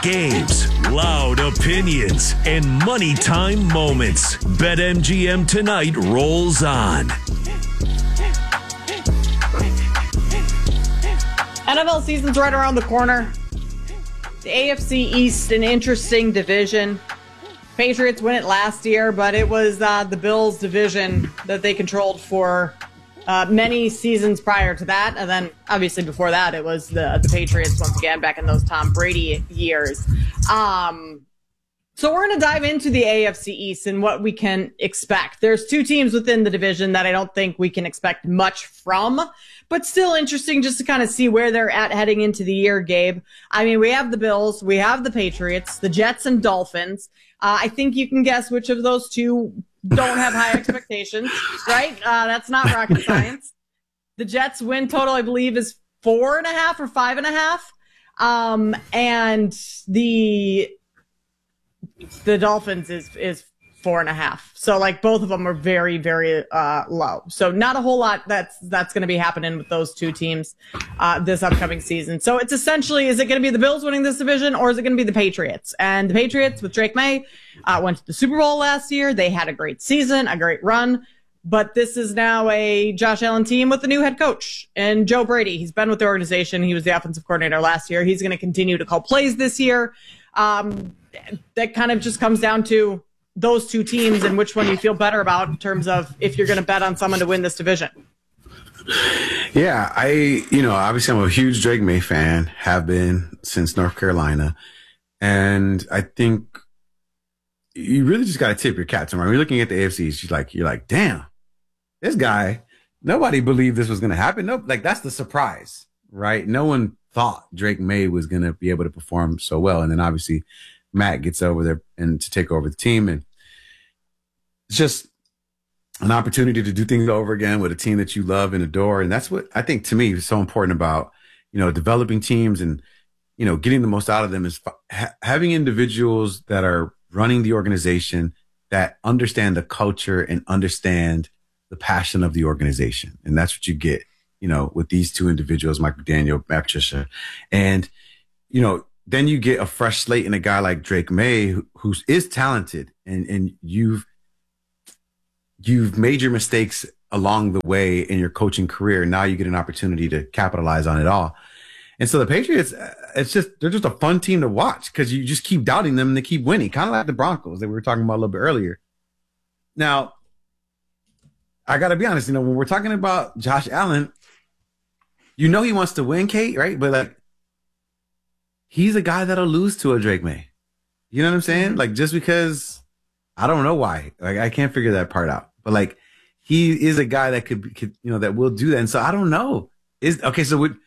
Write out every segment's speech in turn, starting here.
games, loud opinions, and money time moments. BetMGM tonight rolls on. NFL season's right around the corner. The AFC East, an interesting division. Patriots win it last year, but it was the Bills division that they controlled for many seasons prior to that. And then, obviously, before that, it was the Patriots once again back in those Tom Brady years. So we're going to dive into the AFC East and what we can expect. There's two teams within the division that I don't think we can expect much from, but still interesting just to kind of see where they're at heading into the year, Gabe. I mean, we have the Bills, we have the Patriots, the Jets and Dolphins. I think you can guess which of those two don't have high expectations, right? That's not rocket science. The Jets win total, I believe, is 4.5 or 5.5. And the Dolphins is 4.5. So like both of them are very, very low. So not a whole lot that's going to be happening with those two teams this upcoming season. So it's essentially, is it going to be the Bills winning this division or is it going to be the Patriots? And the Patriots with Drake May went to the Super Bowl last year. They had a great season, a great run. But this is now a Josh Allen team with a new head coach and Joe Brady. He's been with the organization. He was the offensive coordinator last year. He's going to continue to call plays this year. That kind of just comes down to those two teams and which one you feel better about in terms of if you're going to bet on someone to win this division. Yeah, obviously I'm a huge Drake May fan, have been since North Carolina. And I think you really just got to tip your cap to him. When you're looking at the AFC, you're like, damn, this guy, nobody believed this was going to happen. Nope. Like that's the surprise, right? No one thought Drake May was going to be able to perform so well. And then obviously Matt gets over there and to take over the team. And it's just an opportunity to do things over again with a team that you love and adore. And that's what I think to me is so important about, developing teams and, getting the most out of them is having individuals that are running the organization that understand the culture and understand the passion of the organization. And that's what you get, with these two individuals, Mike McDaniel, Matt Patricia. And, then you get a fresh slate in a guy like Drake May, who is talented and you've made your mistakes along the way in your coaching career. Now you get an opportunity to capitalize on it all. And so the Patriots, they're just a fun team to watch because you just keep doubting them and they keep winning, kind of like the Broncos that we were talking about a little bit earlier. Now, I got to be honest, when we're talking about Josh Allen, he wants to win, Kate, right? But he's a guy that'll lose to a Drake May. You know what I'm saying? Like, just because I don't know why. Like, I can't figure that part out. But he is a guy that could that will do that. And so I don't know. Is the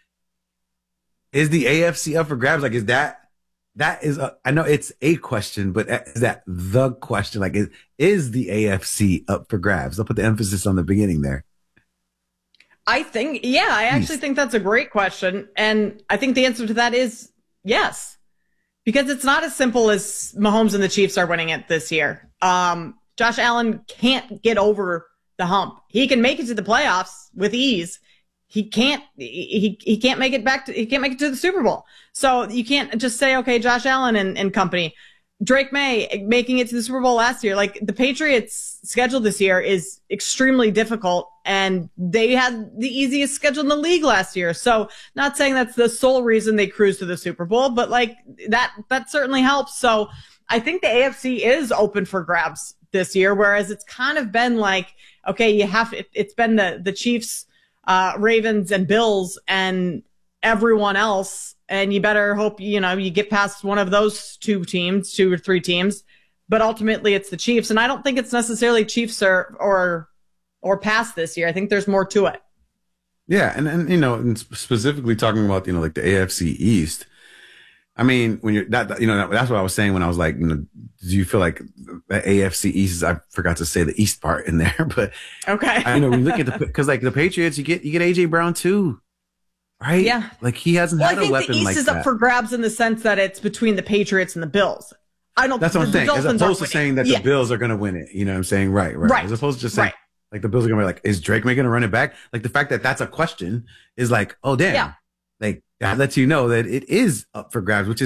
AFC up for grabs? Like, is that I know it's a question, but is that the question? Like, is the AFC up for grabs? I'll put the emphasis on the beginning there. I actually think that's a great question. And I think the answer to that is yes, because it's not as simple as Mahomes and the Chiefs are winning it this year. Josh Allen can't get over the hump. He can make it to the playoffs with ease. He can't make it to the Super Bowl. So you can't just say, okay, Josh Allen and company. Drake May making it to the Super Bowl last year. Like, the Patriots' schedule this year is extremely difficult, and they had the easiest schedule in the league last year. So, not saying that's the sole reason they cruised to the Super Bowl, but that certainly helps. So, I think the AFC is open for grabs this year, whereas it's kind of been like, okay, it's been the Chiefs, Ravens, and Bills, and everyone else. And you better hope, you get past one of those two or three teams. But ultimately, it's the Chiefs. And I don't think it's necessarily Chiefs or past this year. I think there's more to it. Yeah. And specifically talking about, like the AFC East. I mean, when you're that's what I was saying when I was like, do you feel like the AFC East is, I forgot to say the East part in there, but okay. I we look at because like the Patriots, you get AJ Brown too. Right? Yeah. Like, he hasn't had a weapon like that. I think the East is up for grabs in the sense that it's between the Patriots and the Bills. That's what I'm saying. As opposed to saying that the Bills are going to win it. You know what I'm saying? Right. As opposed to just saying, like, the Bills are going to be like, is Drake May going to run it back? Like, the fact that that's a question is like, oh, damn. Yeah. Like, that lets you know that it is up for grabs, which is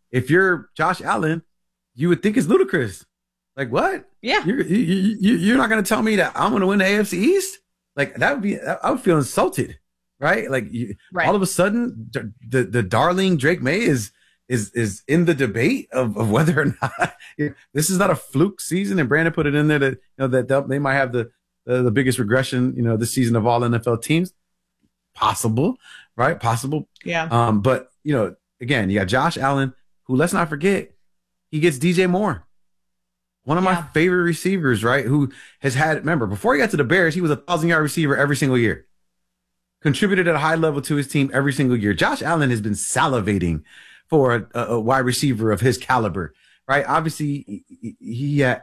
if you're Josh Allen, you would think it's ludicrous. Like, what? Yeah. You're not going to tell me that I'm going to win the AFC East? Like, I would feel insulted, right? Like, all of a sudden, the darling Drake May is in the debate of whether or not this is not a fluke season. And Brandon put it in there that, that they might have the biggest regression, this season of all NFL teams. Possible, right? Possible. Yeah. But, again, you got Josh Allen, who, let's not forget, he gets DJ Moore. One of my favorite receivers, right? Who has remember, before he got to the Bears, he was a 1,000-yard receiver every single year. Contributed at a high level to his team every single year. Josh Allen has been salivating for a wide receiver of his caliber, right? Obviously, he had,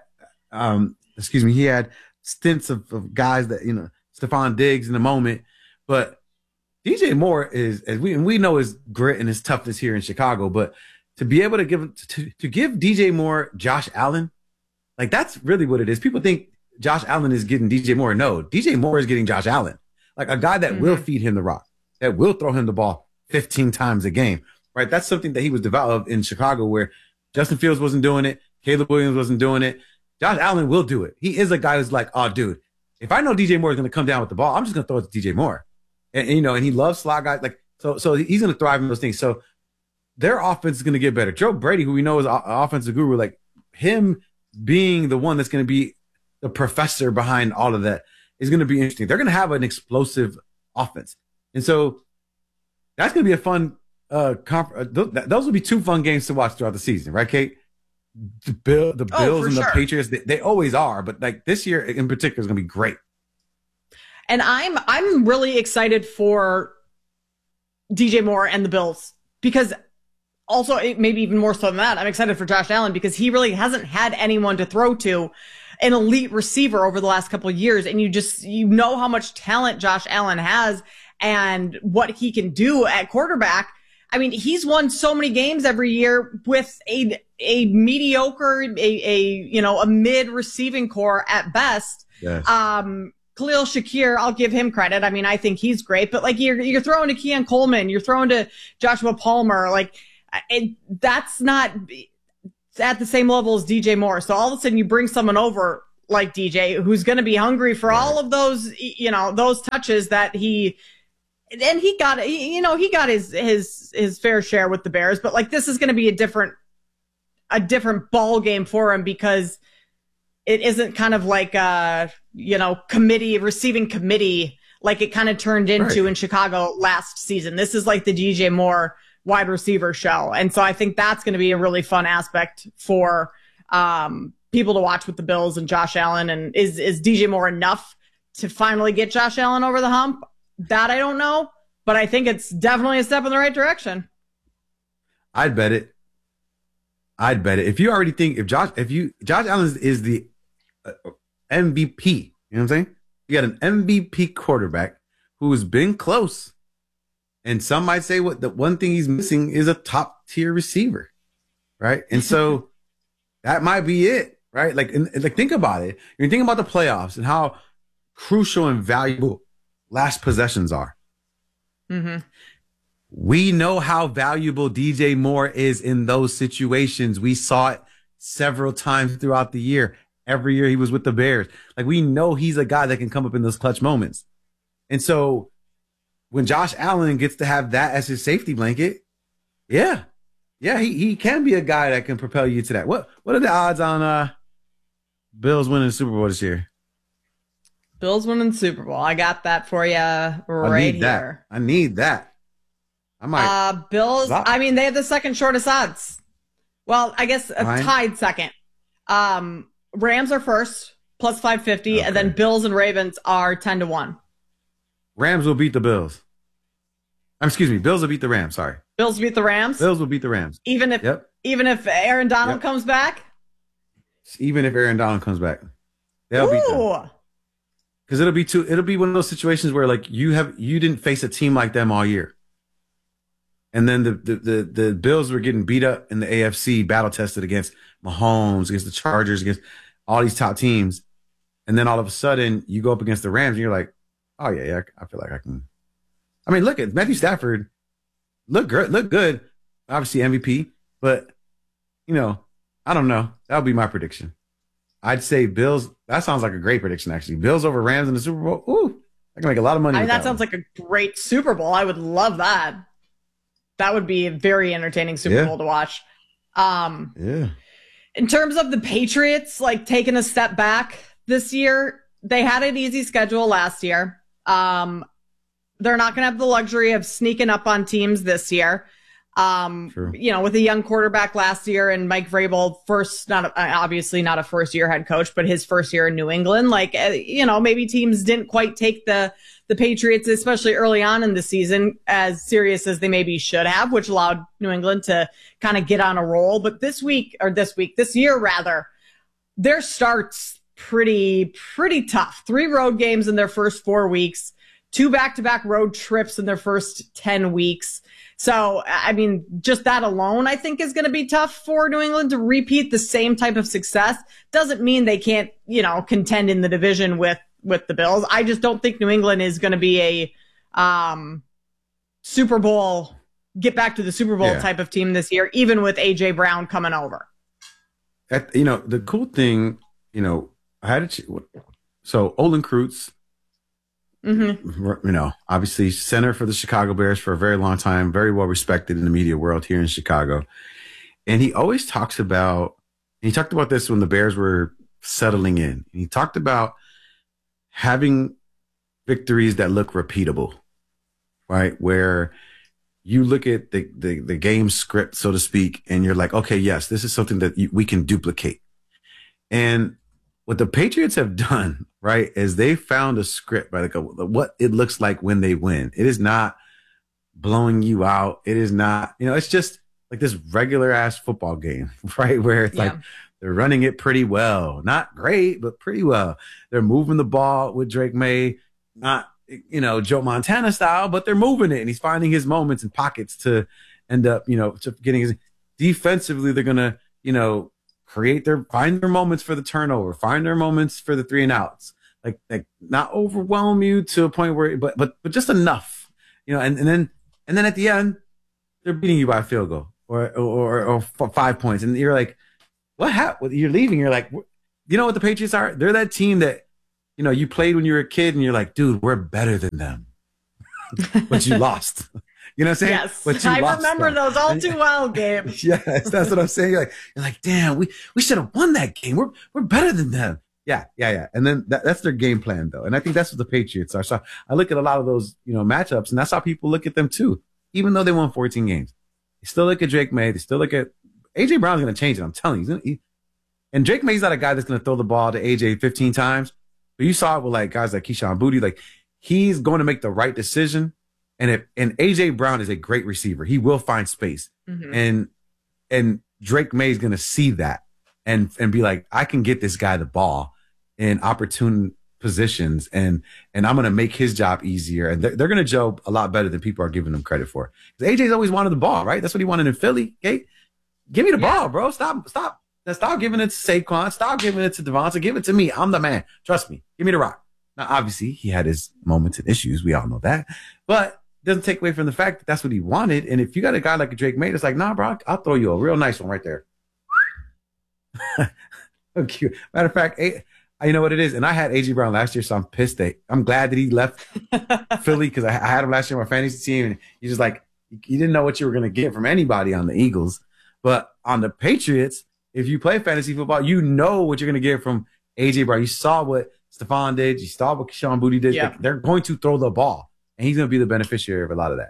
he had stints of guys that, Stephon Diggs in the moment, but DJ Moore is, as we know, his grit and his toughness here in Chicago, but to be able to give DJ Moore Josh Allen, like, that's really what it is. People think Josh Allen is getting DJ Moore. No, DJ Moore is getting Josh Allen, like a guy that will feed him the rock, that will throw him the ball 15 times a game, right? That's something that he was developed in Chicago, where Justin Fields wasn't doing it, Caleb Williams wasn't doing it. Josh Allen will do it. He is a guy who's like, oh, dude, if I know DJ Moore is going to come down with the ball, I'm just going to throw it to DJ Moore, and he loves slot guys, like so he's going to thrive in those things. So their offense is going to get better. Joe Brady, who we know is an offensive guru, like him being the one that's going to be the professor behind all of that is going to be interesting. They're going to have an explosive offense. And so that's going to be a fun those will be two fun games to watch throughout the season, right, Kate? The Bills and the Patriots, they always are, but like this year in particular is going to be great. And I'm really excited for DJ Moore and the Bills, because also, maybe even more so than that, I'm excited for Josh Allen, because he really hasn't had anyone to throw to, an elite receiver, over the last couple of years. And you know how much talent Josh Allen has and what he can do at quarterback. I mean, he's won so many games every year with a mediocre, a mid receiving core at best. Yes. Khalil Shakir, I'll give him credit. I mean, I think he's great, but like you're throwing to Keon Coleman, you're throwing to Joshua Palmer, like, that's not at the same level as DJ Moore. So all of a sudden you bring someone over like DJ, who's going to be hungry for all of those, those touches that he got his fair share with the Bears. But like, this is going to be a different ball game for him, because it isn't kind of like receiving committee like it kind of turned into in Chicago last season. This is like the DJ Moore wide receiver show. And so I think that's going to be a really fun aspect for people to watch with the Bills and Josh Allen. And is DJ Moore enough to finally get Josh Allen over the hump? That I don't know, but I think it's definitely a step in the right direction. I'd bet it. If you already think Josh Allen is the MVP, you know what I'm saying? You got an MVP quarterback who's been close. And some might say the one thing he's missing is a top tier receiver, right? And so that might be it, right? Like think about it. You're thinking about the playoffs and how crucial and valuable last possessions are. Mm-hmm. We know how valuable DJ Moore is in those situations. We saw it several times throughout the year. Every year he was with the Bears. Like, we know he's a guy that can come up in those clutch moments. And so when Josh Allen gets to have that as his safety blanket, he can be a guy that can propel you to that. What are the odds on Bills winning the Super Bowl this year? Bills winning the Super Bowl. I got that for you right here. I need that. I might. Bills, I mean, they have the second shortest odds. Well, I guess tied second. Rams are first, plus 550, and then Bills and Ravens are 10-1. Rams will beat the Bills. Excuse me, Bills will beat the Rams. Sorry. Bills beat the Rams? Bills will beat the Rams. Even if Aaron Donald comes back? Even if Aaron Donald comes back. They'll beat them. Because it'll be one of those situations where, like, you didn't face a team like them all year. And then the Bills were getting beat up in the AFC, battle tested against Mahomes, against the Chargers, against all these top teams. And then all of a sudden you go up against the Rams and you're like, oh yeah, I feel like I can. I mean, look at Matthew Stafford. Look good. Obviously MVP, but I don't know. That would be my prediction. I'd say Bills. That sounds like a great prediction, actually. Bills over Rams in the Super Bowl. Ooh, I can make a lot of money. That sounds like a great Super Bowl. I would love that. That would be a very entertaining Super Bowl to watch. Yeah. In terms of the Patriots, like taking a step back this year, they had an easy schedule last year. They're not going to have the luxury of sneaking up on teams this year. True. With a young quarterback last year and Mike Vrabel, obviously not a first year head coach, but his first year in New England, maybe teams didn't quite take the Patriots, especially early on in the season, as serious as they maybe should have, which allowed New England to kind of get on a roll. But this year rather, their start's pretty tough. 3 road games in their first 4 weeks, 2 back-to-back road trips in their first 10 weeks. So, I mean, just that alone, I think, is going to be tough for New England to repeat the same type of success. Doesn't mean they can't, contend in the division with the Bills. I just don't think New England is going to be a Super Bowl, get back to the Super Bowl type of team this year, even with A.J. Brown coming over. The cool thing, so Olin Kreutz, obviously center for the Chicago Bears for a very long time, very well respected in the media world here in Chicago. And he always talks about, and he talked about this when the Bears were settling in. And he talked about having victories that look repeatable, right? Where you look at the game script, so to speak, and you're like, okay, yes, this is something that we can duplicate. And what the Patriots have done, right, is they found a script, right, what it looks like when they win. It is not blowing you out. It is not, it's just like this regular ass football game, right, where it's like they're running it pretty well. Not great, but pretty well. They're moving the ball with Drake May, not, Joe Montana style, but they're moving it, and he's finding his moments and pockets to end up, to getting his defensively. They're going to, find their moments for the turnover, find their moments for the 3 and outs, like not overwhelm you to a point where, but just enough, and then at the end, they're beating you by a field goal or 5 points. And you're like, what happened? You're leaving. You're like, you know what the Patriots are? They're that team that, you played when you were a kid and you're like, dude, we're better than them, but you lost. You know what I'm saying? Yes, but I remember those all too well, Gabe. Yes, that's what I'm saying. You're like, damn, we should have won that game. We're better than them. Yeah. And then that's their game plan, though. And I think that's what the Patriots are. So I look at a lot of those, matchups, and that's how people look at them too. Even though they won 14 games, they still look at Drake May. They still look at AJ Brown's going to change it. I'm telling you. And Drake May's not a guy that's going to throw the ball to AJ 15 times. But you saw it with like guys like Keyshawn Boutte. Like, he's going to make the right decision. And AJ Brown is a great receiver. He will find space. Mm-hmm. And Drake May is going to see that and be like, I can get this guy the ball in opportune positions, and I'm going to make his job easier. And they're going to gel a lot better than people are giving him credit for. Because AJ's always wanted the ball, right? That's what he wanted in Philly. Okay? Give me the ball, bro. Stop giving it to Saquon. Stop giving it to Devonta. Give it to me. I'm the man. Trust me. Give me the rock. Now, obviously, he had his moments and issues. We all know that. But doesn't take away from the fact that that's what he wanted. And if you got a guy like a Drake May, it's like, nah, bro, I'll throw you a real nice one right there. Okay. Matter of fact, you know what it is? And I had AJ Brown last year, so I'm pissed that I'm glad that he left Philly, because I had him last year on my fantasy team, and you just like, you didn't know what you were going to get from anybody on the Eagles. But on the Patriots, if you play fantasy football, you know what you're going to get from AJ Brown. You saw what Stephon did. You saw what Keyshawn Boutte did. Yeah. They're going to throw the ball. And he's going to be the beneficiary of a lot of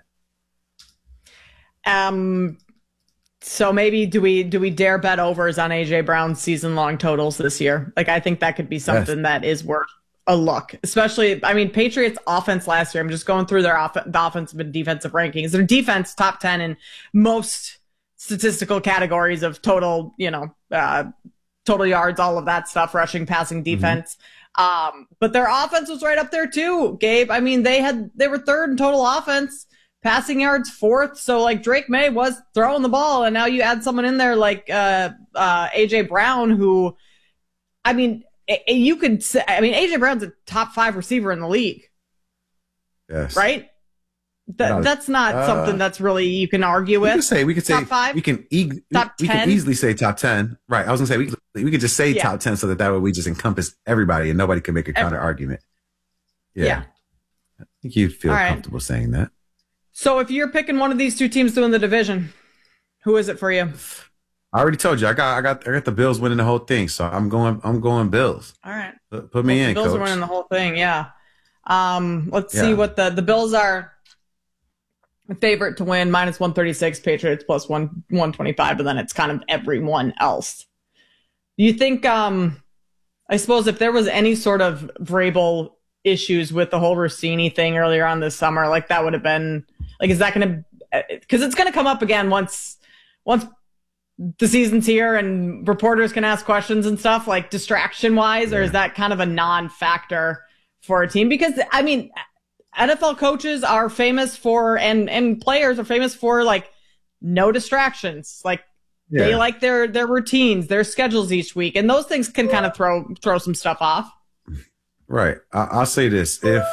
that. So maybe do we dare bet overs on AJ Brown's season long totals this year? Like, I think that could be something that is worth a look. Especially, I mean, Patriots offense last year. I'm just going through their the offensive and defensive rankings. Their defense top 10 in most statistical categories of total, total yards, all of that stuff, rushing, passing, defense. Mm-hmm. But their offense was right up there too, Gabe. I mean, they were 3rd in total offense, passing yards 4th. So like Drake May was throwing the ball, and now you add someone in there like AJ Brown, who, I mean, you could say, I mean, AJ Brown's a top 5 receiver in the league. Yes. Right? That's not something that's really you can argue with. We could say top 5, we can top 10. We can easily say top 10. Right. I was gonna say we could just say top 10 so that way we just encompass everybody and nobody can make a counter argument. Yeah. I think you'd feel comfortable saying that. So if you're picking one of these two teams to win the division, who is it for you? I already told you I got the Bills winning the whole thing, so I'm going Bills. All right. Put me in, the Bills Coach. are winning the whole thing, yeah. Let's see what the Bills are. A favorite to win, minus 136, Patriots plus 125, and then it's kind of everyone else. Do you think, I suppose if there was any sort of Vrabel issues with the whole Rossini thing earlier on this summer, like that would have been, like, is that going to, because it's going to come up again once the season's here and reporters can ask questions and stuff, like distraction wise, or is that kind of a non-factor for a team? Because, I mean, NFL coaches are famous for, and players are famous for, like, no distractions. Like, they like their routines, their schedules each week, and those things can kind of throw some stuff off. Right. I'll say this. If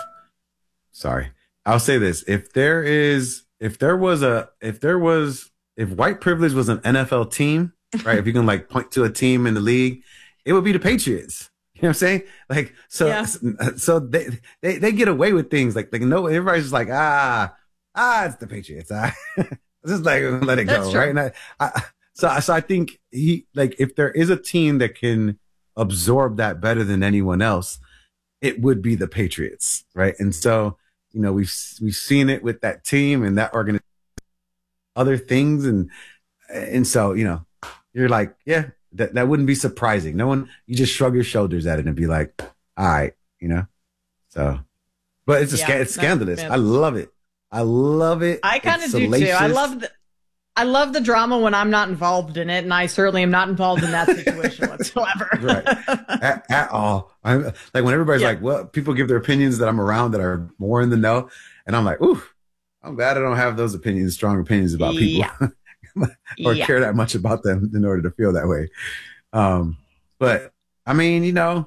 white privilege was an NFL team, right? If you can like point to a team in the league, it would be the Patriots. You know what I'm saying? Like, so they get away with things like no, everybody's just like, it's the Patriots. Just like let it go. Right. And so I think if there is a team that can absorb that better than anyone else, it would be the Patriots. Right. And so, we've seen it with that team and that organization, other things. And so, you're like, that wouldn't be surprising. You just shrug your shoulders at it and be like, all right, so, but it's scandalous. I love it. I kind of do too. I love the drama when I'm not involved in it. And I certainly am not involved in that situation whatsoever. Right. At all. Like when everybody's like, well, people give their opinions that I'm around that are more in the know. And I'm like, ooh, I'm glad I don't have those opinions, strong opinions about people. Or care that much about them in order to feel that way. But I mean,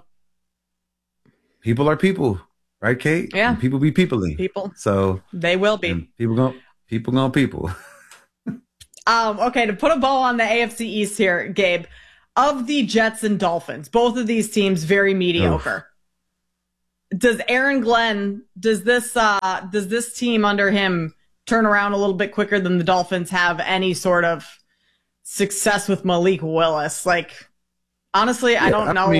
people are people, right, Kate? Yeah. And people be peopling. People. So they will be. People gonna people. Okay, to put a bow on the AFC East here, Gabe, of the Jets and Dolphins, both of these teams very mediocre. Does Aaron Glenn, does this team under him turn around a little bit quicker than the Dolphins have any sort of success with Malik Willis? Like, honestly, I don't know.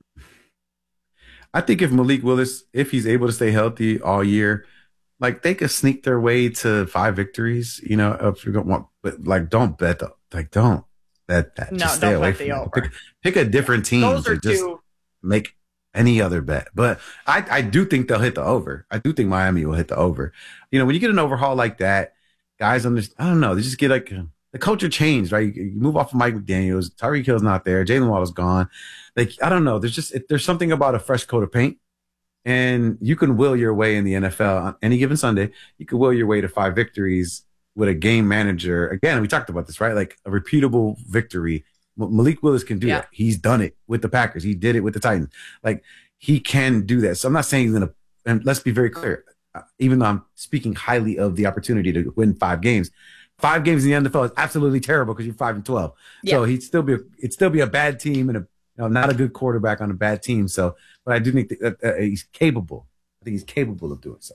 I think if Malik Willis, if he's able to stay healthy all year, like they could sneak their way to 5 victories, if you don't want, but like, don't bet don't bet that. No, just stay don't away bet from the it. over. Pick a different team to just make any other bet. But I do think they'll hit the over. I do think Miami will hit the over. When you get an overhaul like that, guys I don't know, they just get like the culture changed, right? You move off of Mike McDaniels, Tyreek Hill's not there, Jalen Waddle's gone. Like, I don't know. There's something about a fresh coat of paint. And you can will your way in the NFL on any given Sunday. You can will your way to 5 victories with a game manager. Again, we talked about this, right? Like a repeatable victory. Malik Willis can do that. He's done it with the Packers. He did it with the Titans. Like, he can do that. So I'm not saying he's going to, and let's be very clear, even though I'm speaking highly of the opportunity to win 5 games, 5 games in the NFL is absolutely terrible because you're 5-12. Yeah. So it'd still be a bad team and not a good quarterback on a bad team. So, but I do think that he's capable. I think he's capable of doing so.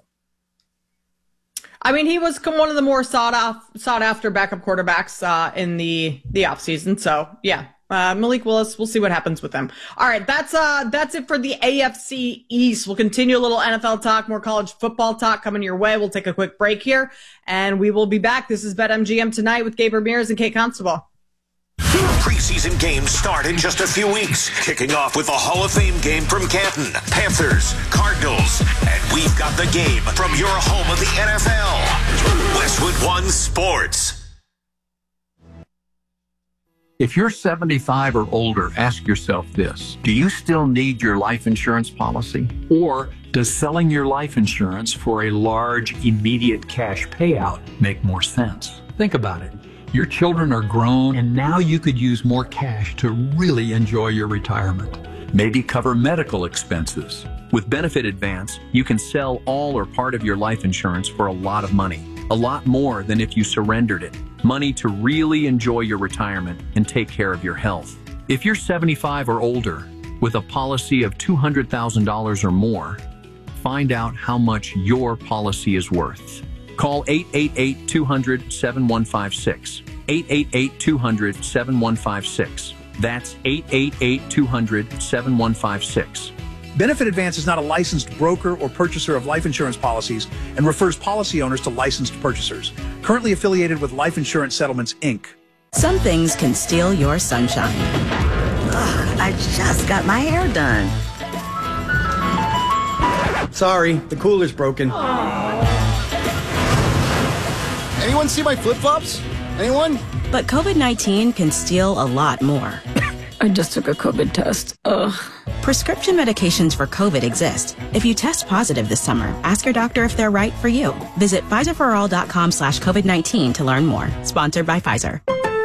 I mean, he was one of the more sought after backup quarterbacks in the offseason. So yeah, Malik Willis, we'll see what happens with him. All right, that's it for the AFC East. We'll continue a little NFL talk, more college football talk coming your way. We'll take a quick break here, and we will be back. This is BetMGM Tonight with Gabe Ramirez and Kate Constable. Preseason games start in just a few weeks, kicking off with the Hall of Fame game from Canton, Panthers, Cardinals, and we've got the game from your home of the NFL, Westwood One Sports. If you're 75 or older, ask yourself this: do you still need your life insurance policy? Or does selling your life insurance for a large, immediate cash payout make more sense? Think about it. Your children are grown, and now you could use more cash to really enjoy your retirement. Maybe cover medical expenses, With Benefit Advance, you can sell all or part of your life insurance for a lot of money. A lot more than if you surrendered it. Money to really enjoy your retirement and take care of your health. If you're 75 or older, with a policy of $200,000 or more, find out how much your policy is worth. Call 888-200-7156. 888-200-7156. That's 888-200-7156. Benefit Advance is not a licensed broker or purchaser of life insurance policies and refers policy owners to licensed purchasers. Currently affiliated with Life Insurance Settlements, Inc. Some things can steal your sunshine. Ugh, I just got my hair done. Sorry, the cooler's broken. Anyone see my flip-flops? Anyone? But COVID-19 can steal a lot more. I just took a COVID test. Ugh. Prescription medications for COVID exist. If you test positive this summer, ask your doctor if they're right for you. Visit PfizerForAll.com/COVID-19 to learn more. Sponsored by Pfizer.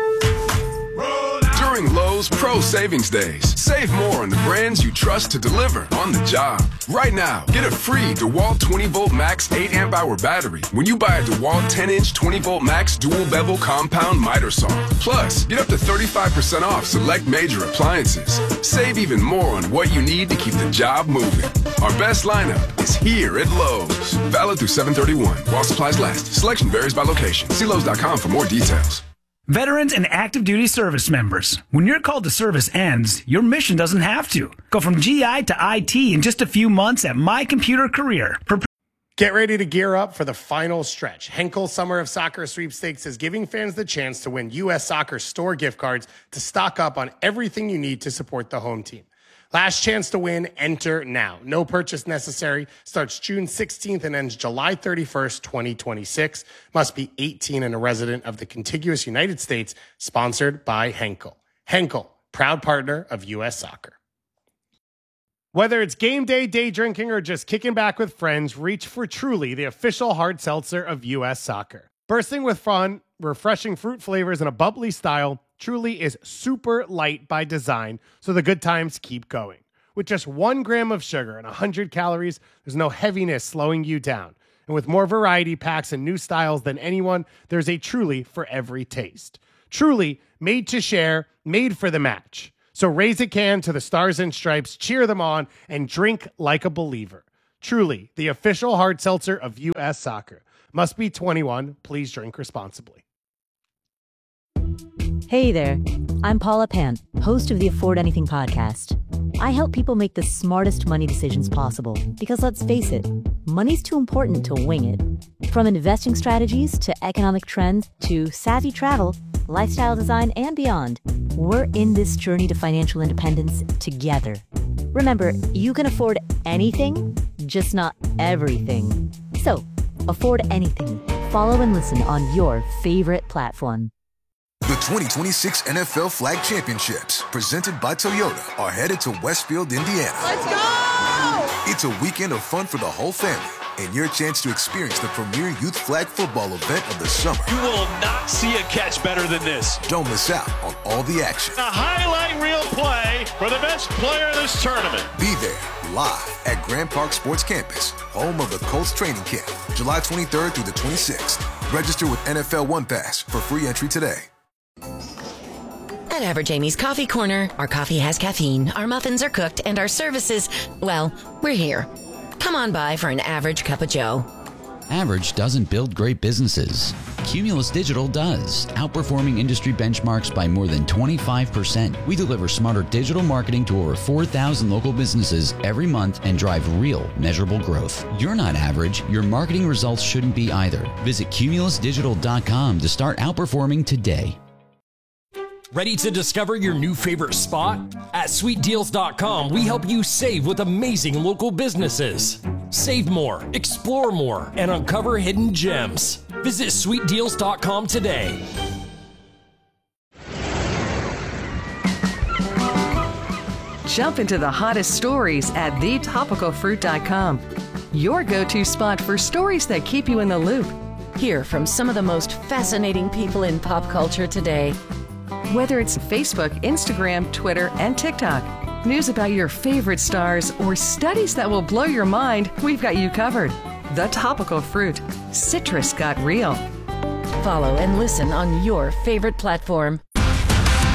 During Lowe's Pro Savings Days, save more on the brands you trust to deliver on the job. Right now, get a free DeWalt 20-volt max 8-amp-hour battery when you buy a DeWalt 10-inch 20-volt max dual-bevel compound miter saw. Plus, get up to 35% off select major appliances. Save even more on what you need to keep the job moving. Our best lineup is here at Lowe's. Valid through 7/31 while supplies last. Selection varies by location. See Lowe's.com for more details. Veterans and active duty service members, when your call to service ends, your mission doesn't have to. Go from GI to IT in just a few months at My Computer Career. Get ready to gear up for the final stretch. Henkel Summer of Soccer Sweepstakes is giving fans the chance to win U.S. Soccer store gift cards to stock up on everything you need to support the home team. Last chance to win, enter now. No purchase necessary. Starts June 16th and ends July 31st, 2026. Must be 18 and a resident of the contiguous United States. Sponsored by Henkel. Henkel, proud partner of U.S. Soccer. Whether it's game day, day drinking, or just kicking back with friends, reach for Truly, the official hard seltzer of U.S. Soccer. Bursting with fun, refreshing fruit flavors, and a bubbly style, Truly is super light by design, so the good times keep going. With just 1 gram of sugar and 100 calories, there's no heaviness slowing you down. And with more variety packs and new styles than anyone, there's a Truly for every taste. Truly, made to share, made for the match. So raise a can to the Stars and Stripes, cheer them on, and drink like a believer. Truly, the official hard seltzer of U.S. Soccer. Must be 21. Please drink responsibly. Hey there, I'm Paula Pant, host of the Afford Anything podcast. I help people make the smartest money decisions possible because let's face it, money's too important to wing it. From investing strategies to economic trends to savvy travel, lifestyle design, and beyond, we're in this journey to financial independence together. Remember, you can afford anything, just not everything. So, afford anything. Follow and listen on your favorite platform. The 2026 NFL Flag Championships, presented by Toyota, are headed to Westfield, Indiana. Let's go! It's a weekend of fun for the whole family and your chance to experience the premier youth flag football event of the summer. You will not see a catch better than this. Don't miss out on all the action. A highlight reel play for the best player of this tournament. Be there live at Grand Park Sports Campus, home of the Colts training camp, July 23rd through the 26th. Register with NFL One Pass for free entry today. At Average Amy's Coffee Corner, our coffee has caffeine, our muffins are cooked, and our services, well, we're here. Come on by for an average cup of joe. Average doesn't build great businesses. Cumulus Digital does, outperforming industry benchmarks by more than 25%. We deliver smarter digital marketing to over 4,000 local businesses every month and drive real, measurable growth. You're not average. Your marketing results shouldn't be either. Visit cumulusdigital.com to start outperforming today. Ready to discover your new favorite spot? At sweetdeals.com, we help you save with amazing local businesses. Save more, explore more, and uncover hidden gems. Visit sweetdeals.com today. Jump into the hottest stories at thetopicalfruit.com. Your go-to spot for stories that keep you in the loop. Hear from some of the most fascinating people in pop culture today. Whether it's Facebook, Instagram, Twitter, and TikTok, News about your favorite stars or studies that will blow your mind, we've got you covered. The Topical Fruit. Citrus got real. Follow and listen on your favorite platform.